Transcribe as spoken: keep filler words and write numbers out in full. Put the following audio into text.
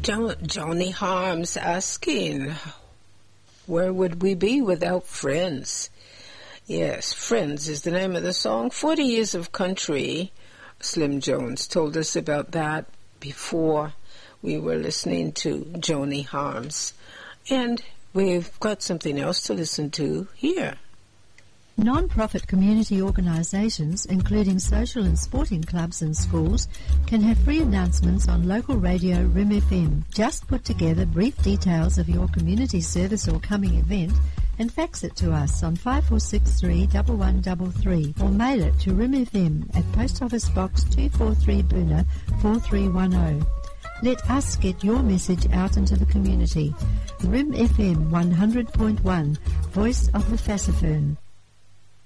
Jo- Johnny Harms asking, where would we be without friends? Yes, Friends is the name of the song. Forty Years of Country. Slim Jones told us about that before we were listening to Johnny Harms. And we've got something else to listen to here. Non-profit community organisations, including social and sporting clubs and schools, can have free announcements on local radio R I M F M. Just put together brief details of your community service or coming event and fax it to us on five four six three, one one three three or mail it to R I M F M at Post Office Box two forty-three Boona four three one zero. Let us get your message out into the community. R I M F M one hundred point one, Voice of the Fassifern.